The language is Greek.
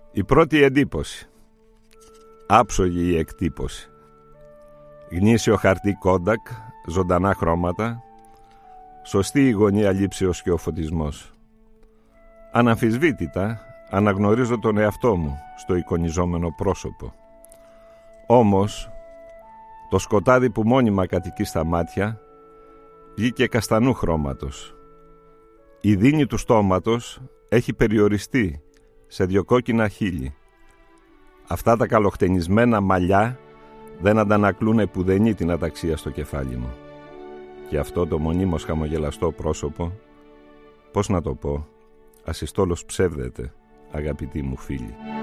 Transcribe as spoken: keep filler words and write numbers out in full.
Η πρώτη εντύπωση. Άψογη η εκτύπωση. Γνήσιο χαρτί Kodak, ζωντανά χρώματα. Σωστή η γωνία λήψεως και ο φωτισμός. Αναμφισβήτητα αναγνωρίζω τον εαυτό μου στο εικονιζόμενο πρόσωπο. Όμως, το σκοτάδι που μόνιμα κατοικεί στα μάτια βγήκε καστανού χρώματος. Η δίνη του στόματος έχει περιοριστεί σε δυο κόκκινα χείλη. Αυτά τα καλοχτενισμένα μαλλιά δεν αντανακλούν επουδενή την αταξία στο κεφάλι μου. Και αυτό το μονίμως χαμογελαστό πρόσωπο, πώς να το πω, ασυστόλως ψεύδεται, αγαπητοί μου φίλοι.